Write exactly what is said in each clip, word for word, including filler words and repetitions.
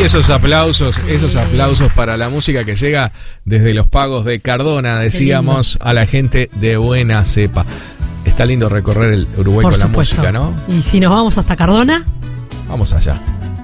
esos aplausos, esos aplausos para la música que llega desde los pagos de Cardona, decíamos, a la gente de buena cepa. Está lindo recorrer el Uruguay Por con supuesto. la música, ¿no? Y si nos vamos hasta Cardona, vamos allá.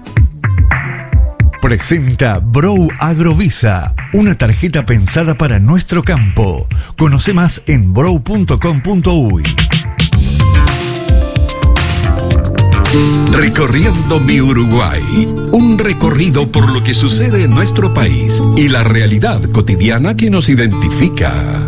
Presenta Brow Agrovisa, una tarjeta pensada para nuestro campo. Conoce más en brow punto com punto uy. Recorriendo mi Uruguay, un recorrido por lo que sucede en nuestro país y la realidad cotidiana que nos identifica.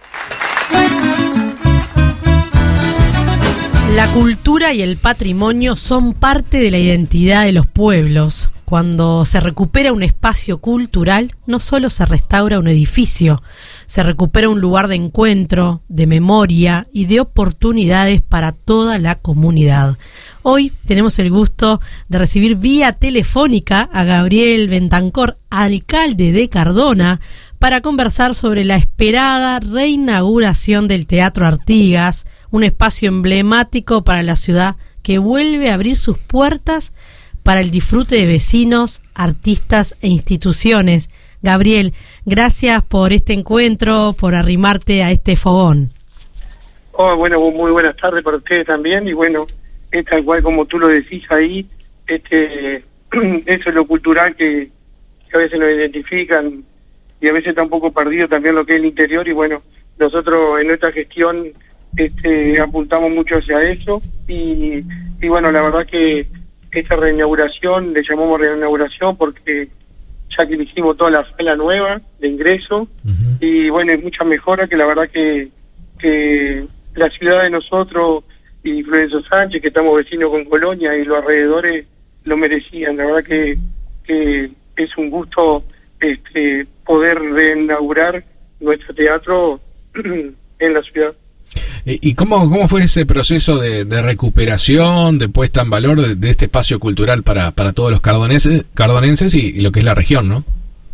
la cultura y el patrimonio son parte de la identidad de los pueblos. Cuando se recupera un espacio cultural, no solo se restaura un edificio, se recupera un lugar de encuentro, de memoria y de oportunidades para toda la comunidad. Hoy tenemos el gusto de recibir vía telefónica a Gabriel Bentancor, alcalde de Cardona, para conversar sobre la esperada reinauguración del Teatro Artigas, un espacio emblemático para la ciudad que vuelve a abrir sus puertas para el disfrute de vecinos, artistas e instituciones. Gabriel, gracias por este encuentro, por arrimarte a este fogón. Oh, bueno, muy buenas tardes para ustedes también, y bueno, es tal cual como tú lo decís ahí, este, eso es lo cultural que, que a veces nos identifican, y a veces está un poco perdido también lo que es el interior, y bueno, nosotros en nuestra gestión este, apuntamos mucho hacia eso, y, y bueno, la verdad que esta reinauguración, le llamamos reinauguración porque ya que hicimos toda la sala nueva de ingreso, uh-huh. y bueno, es mucha mejora que la verdad que, que la ciudad de nosotros y Florencio Sánchez, que estamos vecinos con Colonia y los alrededores, lo merecían. La verdad que, que es un gusto este, poder reinaugurar nuestro teatro en la ciudad. ¿Y cómo, cómo fue ese proceso de, de recuperación, de puesta en valor de, de este espacio cultural para, para todos los cardonenses, cardonenses y, y lo que es la región, ¿no?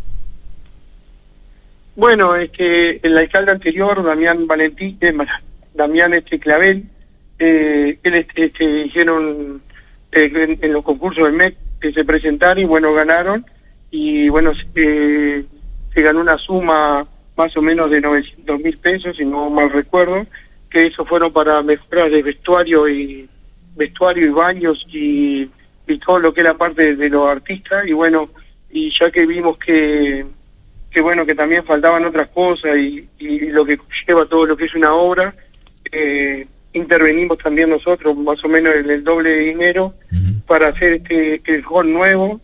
Bueno, es que el alcalde anterior, Damián Valentín, eh, Damián este Clavel, eh, él este, este, hicieron eh, en, en los concursos del M E C que se presentaron y bueno, ganaron, y bueno, eh, se ganó una suma más o menos de novecientos mil pesos, si no mal recuerdo, que eso fueron para mejoras de vestuario y vestuario y baños y, y todo lo que es la parte de, de los artistas, y bueno, y ya que vimos que que bueno, que también faltaban otras cosas y, y lo que lleva todo lo que es una obra, eh, intervenimos también nosotros más o menos en el doble de dinero uh-huh. para hacer este el hall nuevo.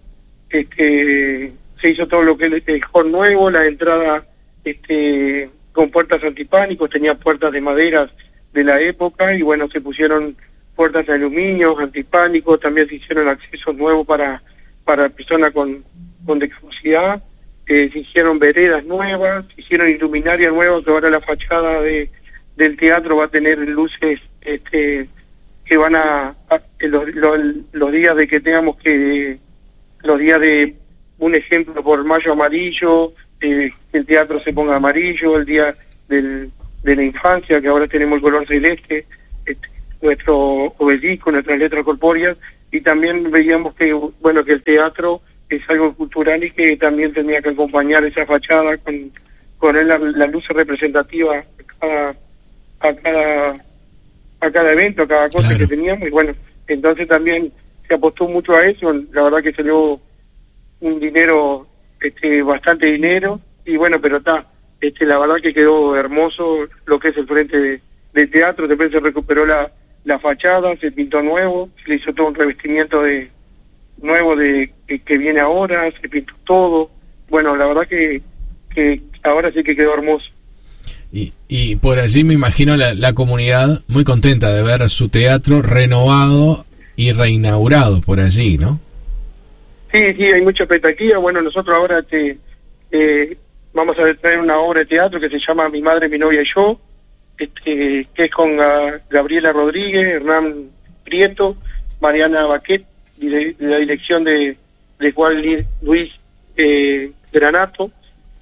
Este se hizo todo lo que es el hall nuevo, la entrada este con puertas antipánicos, tenía puertas de maderas de la época, y bueno, se pusieron puertas de aluminio, antipánicos, también se hicieron accesos nuevos para para personas con, con discapacidad, eh, se hicieron veredas nuevas, se hicieron iluminarias nuevas, que ahora la fachada de del teatro va a tener luces este que van a, a los, los, los días de que tengamos que, los días de, un ejemplo, por mayo amarillo, Eh, el teatro se ponga amarillo, el día del, de la infancia, que ahora tenemos el color celeste, este, nuestro obelisco, nuestras letras corpóreas, y también veíamos que bueno que el teatro es algo cultural y que también tenía que acompañar esa fachada con, con la, la luz representativa a cada, a cada a cada evento, a cada cosa claro. que teníamos, y bueno, entonces también se apostó mucho a eso. La verdad que salió un dinero este bastante dinero, y bueno, pero está este la verdad que quedó hermoso lo que es el frente de, de teatro. Después se recuperó la la fachada, se pintó nuevo, se le hizo todo un revestimiento de nuevo de que, que viene ahora, se pintó todo. Bueno, la verdad que que ahora sí que quedó hermoso. Y, y por allí me imagino la, la comunidad muy contenta de ver su teatro renovado y reinaugurado por allí, ¿no? Sí, sí, hay mucha expectativa. Bueno, nosotros ahora te, eh, vamos a traer una obra de teatro que se llama Mi Madre, Mi Novia y Yo, este, que es con uh, Gabriela Rodríguez, Hernán Prieto, Mariana Baquet, de, de la dirección de, de Juan Luis eh, Granato,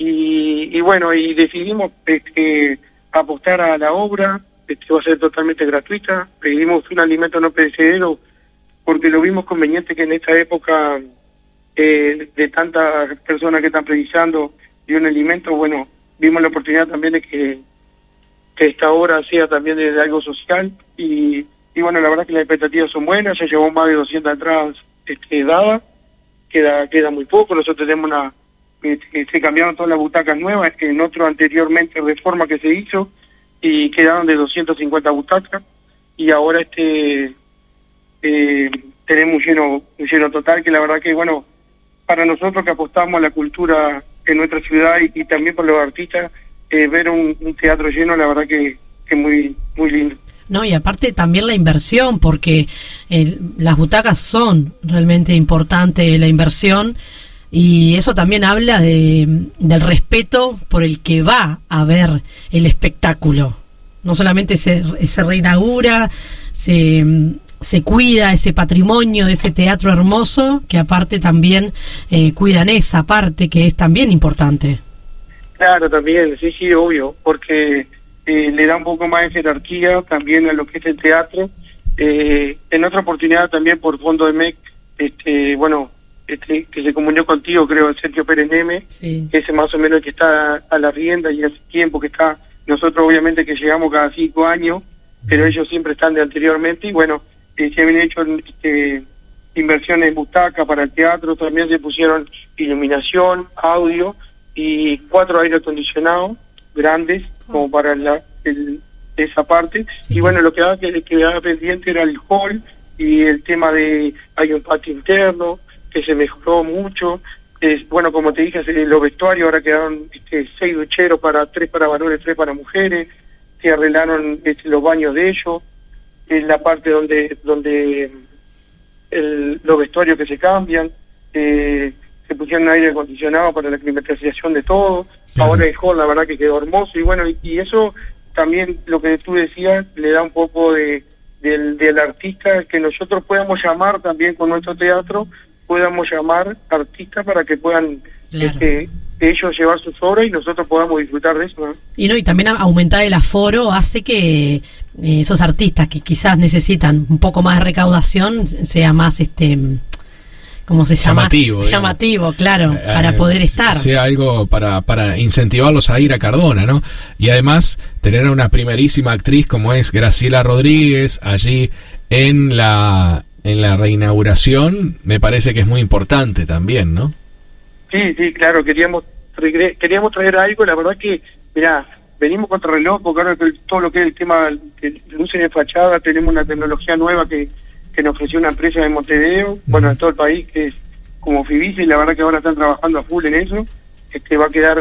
y, y bueno, y decidimos este, apostar a la obra, este, va a ser totalmente gratuita. Pedimos un alimento no perecedero porque lo vimos conveniente que en esta época eh, de tantas personas que están precisando de un alimento, bueno, vimos la oportunidad también de que, que esta obra sea también de, de algo social y, y bueno, la verdad que las expectativas son buenas, ya llevó más de doscientas entradas este, dadas, queda queda muy poco, nosotros tenemos una, este, se cambiaron todas las butacas nuevas, en otro anteriormente reforma que se hizo y quedaron de doscientas cincuenta butacas y ahora este eh, tenemos un lleno, un lleno total que la verdad que bueno, para nosotros que apostamos a la cultura en nuestra ciudad y, y también por los artistas, eh, ver un, un teatro lleno, la verdad que es muy muy lindo. No, y aparte también la inversión, porque eh, las butacas son realmente importante la inversión, y eso también habla de del respeto por el que va a ver el espectáculo. No solamente se, se reinaugura, se... se cuida ese patrimonio de ese teatro hermoso, que aparte también eh, cuidan esa parte que es también importante. Claro, también, sí, sí, obvio, porque eh, le da un poco más de jerarquía también a lo que es el teatro. Eh, en otra oportunidad también por Fondo de M E C, este, bueno, este, que se comunicó contigo, creo, Sergio Pérez Neme, sí. que es más o menos el que está a la rienda y hace tiempo que está, nosotros obviamente que llegamos cada cinco años, pero ellos siempre están de anteriormente y bueno, Eh, se habían hecho este, inversiones en butaca para el teatro, también se pusieron iluminación, audio y cuatro aire acondicionados grandes como para la, el, esa parte. Y bueno, lo que quedaba, que quedaba pendiente era el hall y el tema de, hay un patio interno que se mejoró mucho. Es, bueno, como te dije, los vestuarios ahora quedaron este, seis ducheros, para tres para varones, tres para mujeres, se arreglaron este, los baños de ellos, en la parte donde donde el, los vestuarios que se cambian, eh, se pusieron aire acondicionado para la climatización de todo. Claro. Ahora el hall la verdad que quedó hermoso y bueno, y, y eso también lo que tú decías le da un poco de del, del artista, que nosotros podamos llamar también con nuestro teatro, podamos llamar artistas para que puedan claro. este, ellos llevar sus obras y nosotros podamos disfrutar de eso, ¿no? Y no, y también aumentar el aforo hace que eh, esos artistas que quizás necesitan un poco más de recaudación sea más este ¿cómo se llama? Llamativo. Llamativo, claro, eh, para poder estar. Sea algo para, para incentivarlos a ir a Cardona, ¿no? Y además tener a una primerísima actriz como es Graciela Rodríguez allí en la en la reinauguración, me parece que es muy importante también, ¿no? Sí, sí, claro, queríamos queríamos traer algo, la verdad que, mirá, venimos contra reloj, porque ahora todo lo que es el tema de luces de fachada, tenemos una tecnología nueva que, que nos ofreció una empresa de Montevideo, uh-huh. bueno, en todo el país, que es como Fibisi, y la verdad que ahora están trabajando a full en eso, este va a quedar,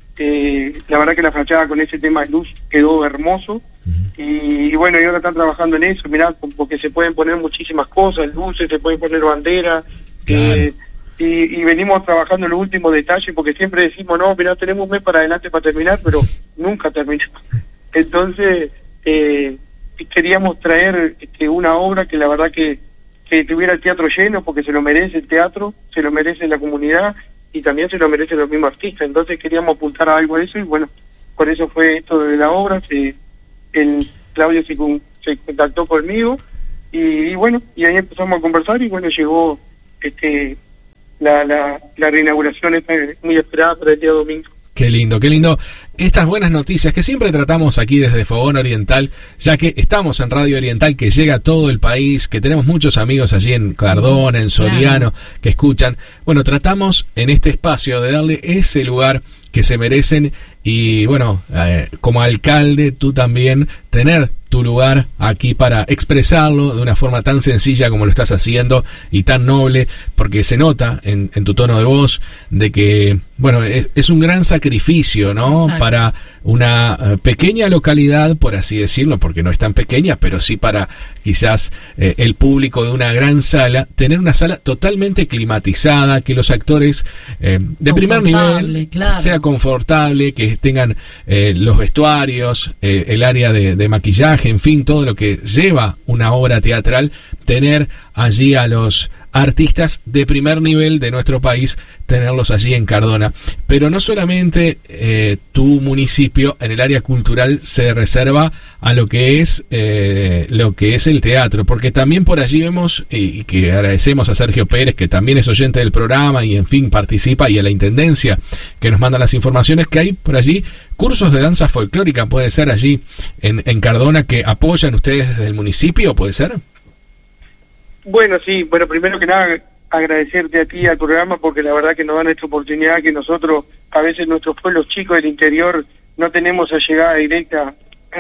eh, la verdad que la fachada con ese tema de luz quedó hermoso, uh-huh. y, y bueno, y ahora están trabajando en eso, mirá, porque se pueden poner muchísimas cosas, luces, se pueden poner banderas, claro. eh, Y, y venimos trabajando en los últimos detalles porque siempre decimos, no, mira, tenemos un mes para adelante para terminar, pero nunca terminamos. Entonces, eh, queríamos traer este, una obra que la verdad que, que tuviera el teatro lleno, porque se lo merece el teatro, se lo merece la comunidad y también se lo merecen los mismos artistas. Entonces queríamos apuntar a algo de eso y bueno, por eso fue esto de la obra. Se, el Claudio se, se contactó conmigo y, y bueno, y ahí empezamos a conversar y bueno, llegó este... La, la, la reinauguración está muy esperada para el día domingo. Qué lindo, qué lindo. Estas buenas noticias que siempre tratamos aquí desde Fogón Oriental, ya que estamos en Radio Oriental, que llega a todo el país, que tenemos muchos amigos allí en Cardona, en Soriano, claro. que escuchan. Bueno, tratamos en este espacio de darle ese lugar que se merecen y bueno, eh, como alcalde tú también tener tu lugar aquí para expresarlo de una forma tan sencilla como lo estás haciendo y tan noble, porque se nota en, en tu tono de voz de que, bueno, es, es un gran sacrificio, ¿no? Exacto. Para una uh, pequeña localidad, por así decirlo, porque no es tan pequeña, pero sí para quizás eh, el público de una gran sala, tener una sala totalmente climatizada, que los actores eh, de primer nivel claro. sea confortable, que tengan eh, los vestuarios, eh, el área de, de maquillaje, en fin, todo lo que lleva una obra teatral, tener allí a los artistas de primer nivel de nuestro país, tenerlos allí en Cardona. Pero no solamente eh, tu municipio en el área cultural se reserva a lo que es eh, lo que es el teatro, porque también por allí vemos, y, y que agradecemos a Sergio Pérez, que también es oyente del programa y en fin participa, y a la Intendencia que nos manda las informaciones, que hay por allí cursos de danza folclórica, puede ser allí en, en Cardona, que apoyan ustedes desde el municipio, ¿puede ser? Bueno, sí, bueno, primero que nada agradecerte a ti, al programa, porque la verdad que nos dan esta oportunidad que nosotros, a veces nuestros pueblos chicos del interior, no tenemos esa llegada directa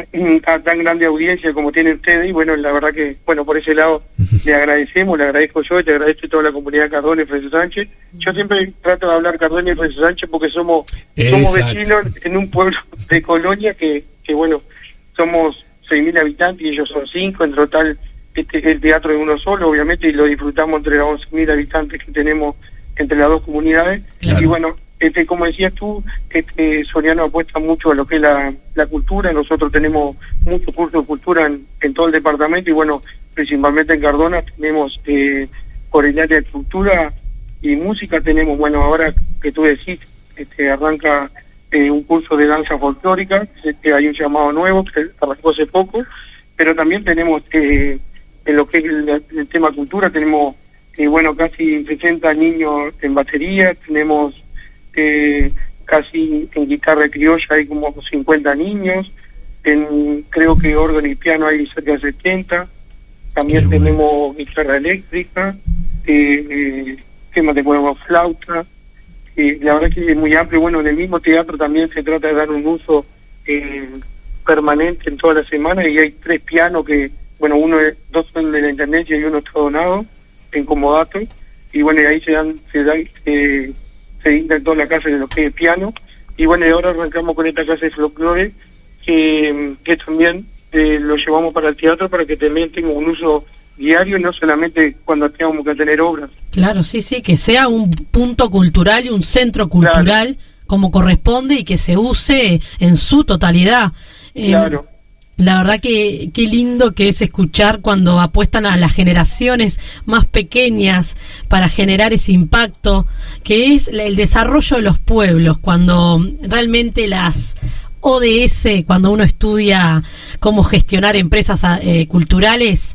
a tan grande audiencia como tienen ustedes, y bueno, la verdad que, bueno, por ese lado le agradecemos, le agradezco yo, te agradezco toda la comunidad Cardona y Freso Sánchez. Yo siempre trato de hablar Cardona y Freso Sánchez porque somos somos vecinos en un pueblo de Colonia que, que bueno, somos seis mil habitantes y ellos son cinco, en total este el teatro es uno solo, obviamente, y lo disfrutamos entre los once mil habitantes que tenemos entre las dos comunidades. Claro. Y bueno, este como decías tú, este Soriano apuesta mucho a lo que es la, la cultura. Nosotros tenemos muchos cursos de cultura en, en todo el departamento, y bueno, principalmente en Cardona tenemos eh, por el área de cultura y música tenemos, bueno, ahora que tú decís, este arranca eh, un curso de danza folclórica, este, hay un llamado nuevo que arrancó hace poco, pero también tenemos eh, en lo que es el, el tema cultura, tenemos eh, bueno, casi sesenta niños en batería, tenemos eh, casi en guitarra criolla hay como cincuenta niños, en creo que órgano y piano hay cerca de setenta, también Qué tenemos bueno. guitarra eléctrica, eh, eh, temas de huevo, flauta, eh, la verdad que es muy amplio. Bueno, en el mismo teatro también se trata de dar un uso eh, permanente en toda la semana, y hay tres pianos que, bueno, uno es, dos son de la Intendencia y uno está donado en comodato, y bueno, y ahí se dan, se dan, eh, se dicta en toda la casa de lo que es piano, y bueno, y ahora arrancamos con esta clase de folclore, que, que también eh, lo llevamos para el teatro para que también tenga un uso diario y no solamente cuando tengamos que tener obras. Claro, sí, sí, que sea un punto cultural y un centro cultural claro. como corresponde, y que se use en su totalidad. Eh, claro. La verdad que qué lindo que es escuchar cuando apuestan a las generaciones más pequeñas para generar ese impacto, que es el desarrollo de los pueblos, cuando realmente las O D S, cuando uno estudia cómo gestionar empresas eh, culturales,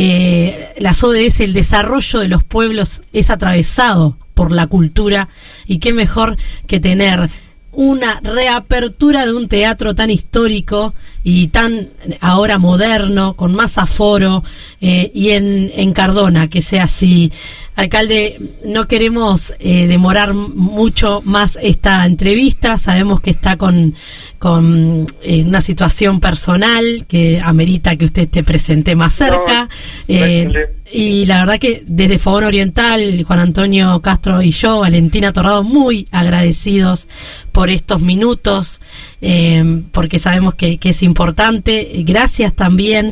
eh, las O D S, el desarrollo de los pueblos es atravesado por la cultura, y qué mejor que tener una reapertura de un teatro tan histórico y tan ahora moderno, con más aforo, eh, y en, en Cardona, que sea así. Alcalde, no queremos eh, demorar mucho más esta entrevista, sabemos que está con, con eh, una situación personal que amerita que usted te presente más cerca, no, eh, y la verdad que desde Fogón Oriental, Juan Antonio Castro y yo, Valentina Torrado, muy agradecidos por estos minutos, eh, porque sabemos que, que es importante. Gracias también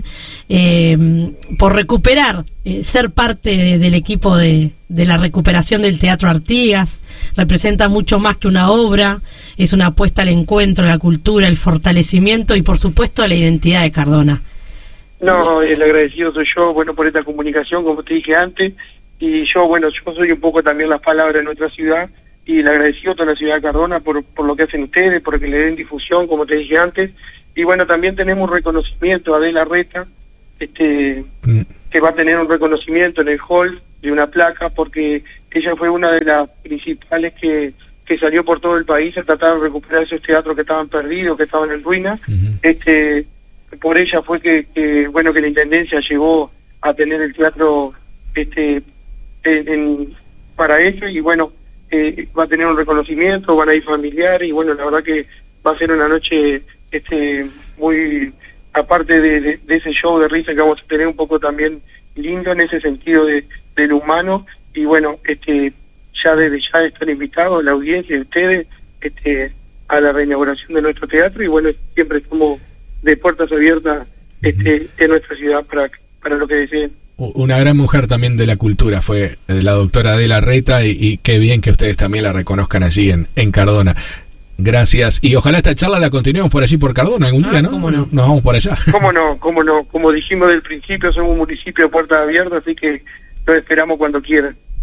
eh, por recuperar, eh, ser parte de, del equipo de, de la recuperación del Teatro Artigas. Representa mucho más que una obra, es una apuesta al encuentro, a la cultura, el fortalecimiento y por supuesto a la identidad de Cardona. No, el agradecido soy yo, bueno, por esta comunicación, como te dije antes, y yo, bueno, yo soy un poco también las palabras de nuestra ciudad, y el agradecido a toda la ciudad de Cardona por, por lo que hacen ustedes, porque le den difusión, como te dije antes, y bueno, también tenemos un reconocimiento a Adela Reta, este, mm. que va a tener un reconocimiento en el hall de una placa, porque ella fue una de las principales que, que salió por todo el país a tratar de recuperar esos teatros que estaban perdidos, que estaban en ruinas, mm-hmm. este... por ella fue que, que bueno que la Intendencia llegó a tener el teatro este en, en, para ello, y bueno eh, va a tener un reconocimiento, van a ir familiares, y bueno, la verdad que va a ser una noche este muy, aparte de, de, de ese show de risa que vamos a tener, un poco también lindo en ese sentido de, de lo humano, y bueno, este ya desde ya están invitados la audiencia y ustedes este a la reinauguración de nuestro teatro, y bueno, siempre estamos de puertas abiertas este, en nuestra ciudad para, para lo que deseen. Una gran mujer también de la cultura fue la doctora Adela Reta, y, y qué bien que ustedes también la reconozcan allí en, en Cardona. Gracias, y ojalá esta charla la continuemos por allí por Cardona algún ah, día, ¿no? ¿Cómo no? Nos vamos por allá. ¿Cómo no? ¿Cómo no? Como dijimos del principio, somos un municipio de puertas abiertas, así que los esperamos cuando quieran.